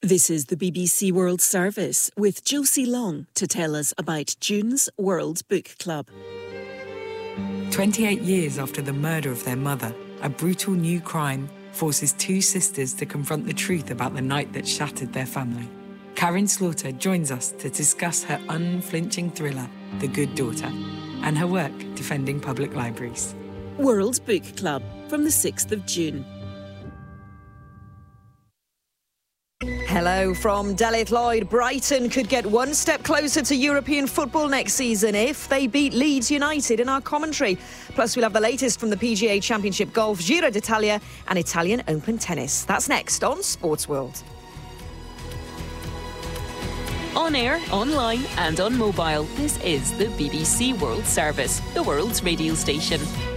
This is the BBC World Service with Josie Long to tell us about June's World Book Club. 28 years after the murder of their mother, a brutal new crime forces two sisters to confront the truth about the night that shattered their family. Karen Slaughter joins us to discuss her unflinching thriller, The Good Daughter, and her work defending public libraries. World Book Club from the 6th of June. Hello from Delith Lloyd. Brighton could get one step closer to European football next season if they beat Leeds United in our commentary. Plus, we'll have the latest from the PGA Championship Golf, Giro d'Italia and Italian Open Tennis. That's next on Sports World. On air, online and on mobile, this is the BBC World Service, the world's radio station.